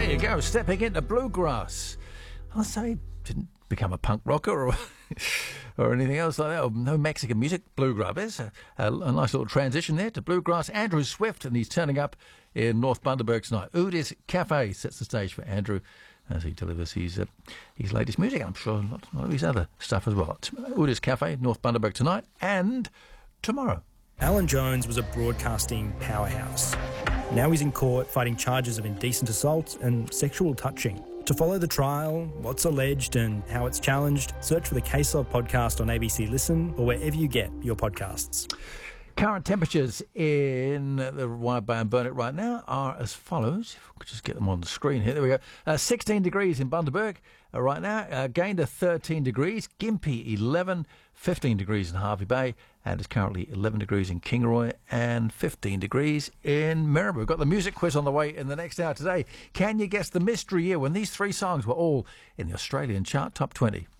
There you go, stepping into bluegrass. I'll say didn't become a punk rocker or anything else like that. Or no Mexican music, bluegrass. There's a nice little transition there to bluegrass. Andrew Swift, and he's turning up in North Bundaberg tonight. Udis Cafe sets the stage for Andrew as he delivers his latest music. I'm sure a lot of his other stuff as well. Udis Cafe, North Bundaberg tonight and tomorrow. Alan Jones was a broadcasting powerhouse. Now he's in court fighting charges of indecent assault and sexual touching. To follow the trial, what's alleged and how it's challenged, search for the Case Of podcast on ABC Listen or wherever you get your podcasts. Current temperatures in the Wide Bay and Burnett right now are as follows. If we could just get them on the screen here. There we go. 16 degrees in Bundaberg right now. Gayndah 13 degrees. Gympie 11. 15 degrees in Harvey Bay. And it's currently 11 degrees in Kingaroy and 15 degrees in Maribor. We've got the music quiz on the way in the next hour today. Can you guess the mystery year when these three songs were all in the Australian chart top 20?